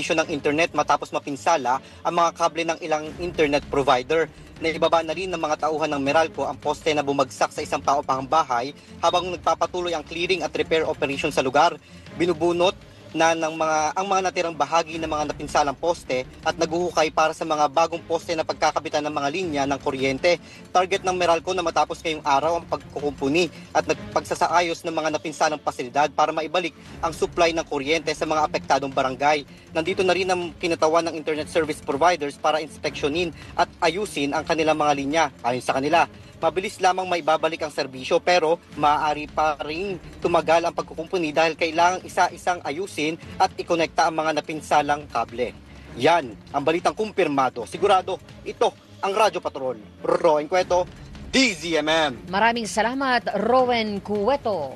serbisyo ng internet matapos mapinsala ang mga kable ng ilang internet provider. Naibaba na rin ng mga tauhan ng Meralco ang poste na bumagsak sa isang paupahang bahay habang nagpapatuloy ang clearing at repair operation sa lugar. Binubunot na ang mga natirang bahagi ng mga napinsalang poste at naguhukay para sa mga bagong poste na pagkakabitan ng mga linya ng kuryente. Target ng Meralco na matapos ngayong araw ang pagkukumpuni at pagsasaayos ng mga napinsalang pasilidad para maibalik ang supply ng kuryente sa mga apektadong barangay. Nandito na rin ang kinatawan ng internet service providers para inspeksyonin at ayusin ang kanilang mga linya. Ayon sa kanila, mabilis lamang maibabalik ang serbisyo pero maaari pa rin tumagal ang pagkukumpuni dahil kailangang isa-isang ayusin at ikonekta ang mga napinsalang kable. Yan ang balitang kumpirmado. Sigurado, ito ang Radyo Patrol. Roen Cueto, DZMM. Maraming salamat, Rowen Cueto.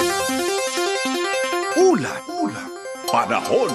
Ulat. Panahon.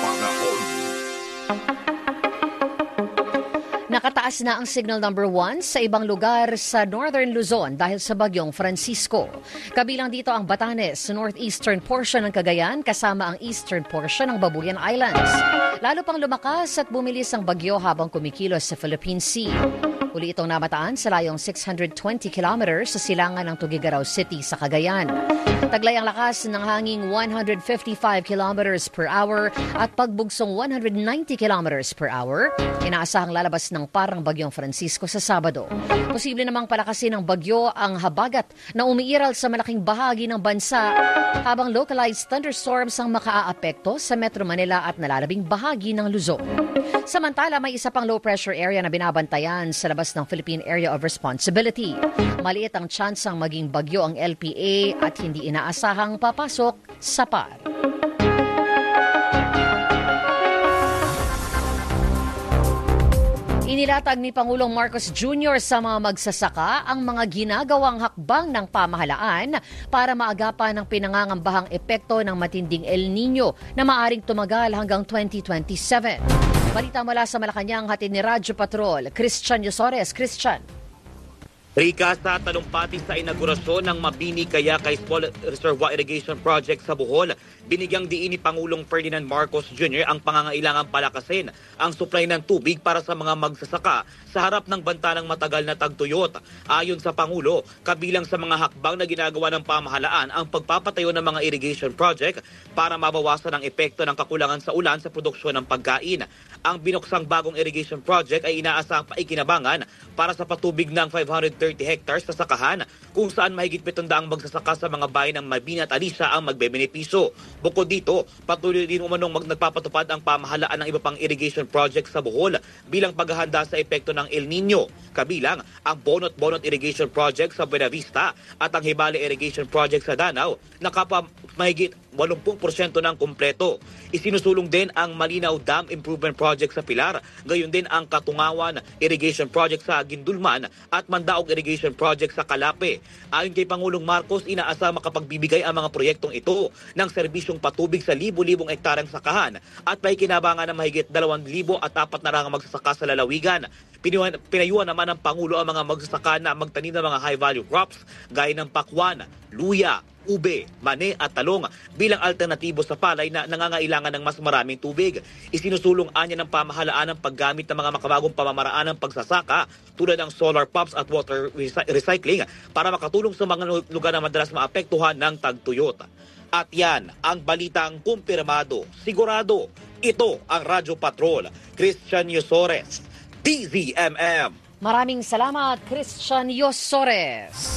Nakataas na ang signal number 1 sa ibang lugar sa Northern Luzon dahil sa bagyong Francisco. Kabilang dito ang Batanes, northeastern portion ng Cagayan kasama ang eastern portion ng Babuyan Islands. Lalo pang lumakas at bumilis ang bagyo habang kumikilos sa Philippine Sea. Uli itong namataan sa layong 620 kilometers sa silangan ng Tuguegarao City sa Cagayan. Taglay ang lakas ng hanging 155 kilometers per hour at pagbugsong 190 kilometers per hour. Inaasahang lalabas ng parang bagyong Francisco sa Sabado. Posible namang palakasin ng bagyo ang habagat na umiiral sa malaking bahagi ng bansa habang localized thunderstorms ang makaaapekto sa Metro Manila at nalalabing bahagi ng Luzon. Samantala, may isa pang low pressure area na binabantayan sa labas ng Philippine Area of Responsibility. Maliit ang tsansang maging bagyo ang LPA at hindi inaasahang papasok sa PAR. Inilatag ni Pangulong Marcos Jr. sa mga magsasaka ang mga ginagawang hakbang ng pamahalaan para maagapan ang pinangangambahang epekto ng matinding El Nino na maaring tumagal hanggang 2027. Balita mula sa Malacanang, hatid ni Radyo Patrol, Christian Yosores. Christian. Rika, sa talumpati sa inaugurasyon ng Mabini Kayakay Small Reservoir Irrigation Project sa Bohol, binigyang diin ni Pangulong Ferdinand Marcos Jr. ang pangangailangang palakasin ang supply ng tubig para sa mga magsasaka sa harap ng banta ng matagal na tagtuyot. Ayon sa Pangulo, kabilang sa mga hakbang na ginagawa ng pamahalaan ang pagpapatayo ng mga irrigation project para mabawasan ang epekto ng kakulangan sa ulan sa produksyon ng pagkain. Ang binuksang bagong irrigation project ay inaasahang paikinabangan para sa patubig ng 530 hectares sa sakahan kung saan mahigit 700 magsasaka sa mga bayan ng Mabini at Alicia ang magbebenepisyo. Bukod dito, patuloy din umanong nagpapatupad ang pamahalaan ng iba pang irrigation project sa Bohol bilang paghahanda sa epekto ng El Nino. Kabilang ang Bonot-Bonot Irrigation Project sa Buena Vista at ang Hibale Irrigation Project sa Danao na kapwa mahigit 80% ng kumpleto. Isinusulong din ang Malinaw Dam Improvement Project sa Pilar, gayon din ang Katungawan Irrigation Project sa Gindulman at Mandaog Irrigation Project sa Calape. Ayon kay Pangulong Marcos, inaasa makapagbibigay ang mga proyektong ito ng serbisyong patubig sa libu-libong ektaryang sakahan at may kinabangan ng mahigit 2,400 magsasaka sa lalawigan. Pinayuhan naman ng Pangulo ang mga magsasaka na magtanim ng mga high-value crops gaya ng pakwan, luya, ube, mani at talong bilang alternatibo sa palay na nangangailangan ng mas maraming tubig. Isinusulong anya ng pamahalaan ang paggamit ng mga makabagong pamamaraan ng pagsasaka tulad ng solar pumps at water recycling para makatulong sa mga lugar na madalas maapektuhan ng tagtuyot. At yan ang balitang kumpirmado. Sigurado, ito ang Radyo Patrol. Christian Yosores, DZMM. Maraming salamat, Christian Yosores.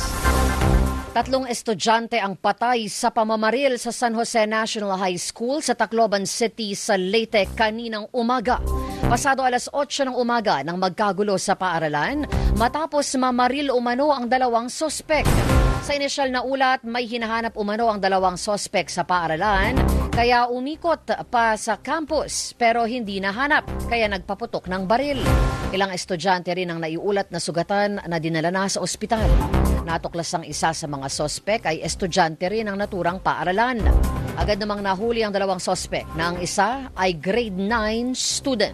3 estudyante ang patay sa pamamaril sa San Jose National High School sa Tacloban City sa Leyte kaninang umaga. Pasado alas 8 ng umaga nang magkagulo sa paaralan matapos mamaril umano ang 2 sospek. Sa inisyal na ulat, may hinahanap umano ang 2 sospek sa paaralan kaya umikot pa sa campus pero hindi nahanap kaya nagpaputok ng baril. Ilang estudyante rin ang naiulat na sugatan na dinala na sa ospital. Natuklas ang isa sa mga sospek ay estudyante rin ang naturang paaralan. Agad namang nahuli ang 2 sospek na ang isa ay grade 9 student.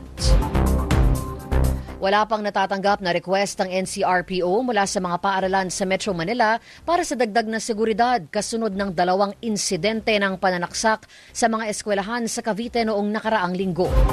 Wala pang natatanggap na request ang NCRPO mula sa mga paaralan sa Metro Manila para sa dagdag na seguridad kasunod ng 2 insidente ng pananaksak sa mga eskwelahan sa Cavite noong nakaraang linggo.